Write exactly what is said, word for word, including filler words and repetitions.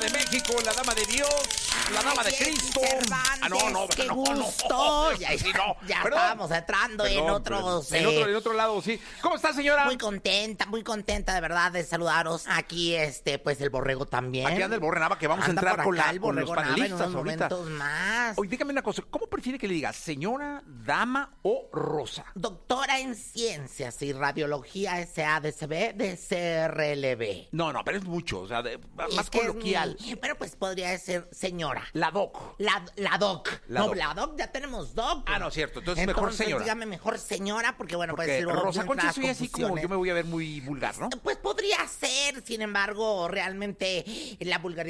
de México, la dama de Dios, la dama Ay, de Cristo. Cervantes, Ah, no, no, qué no, gusto. no. Ya, Sí, no. ya Perdón. estábamos entrando en Perdón, otros... En eh, otro, en otro lado, sí. ¿Cómo está, señora? Muy contenta, muy contenta de verdad de saludaros. Aquí, este, pues el borrego también. Aquí anda el Borre Nava, que vamos Anda a entrar por con, acá la, el con los Borrego Nava en panelistas unos ahorita. momentos más. Oye, dígame una cosa, ¿cómo prefiere que le diga señora, dama o rosa? Doctora en Ciencias y Radiología S A D C B de C R L B. No, no, pero es mucho, o sea, de- Es más que es coloquial. mi- Pero pues podría ser señora. La doc. La, la doc. La no, doc. la doc, ya tenemos doc. Ah, no, cierto, entonces mejor señora. dígame mejor señora, porque bueno, Porque pues luego Rosa entran Concha las soy así como confusiones. yo me voy a ver muy vulgar, ¿no? Pues podría ser, sin embargo, realmente la vulgaridad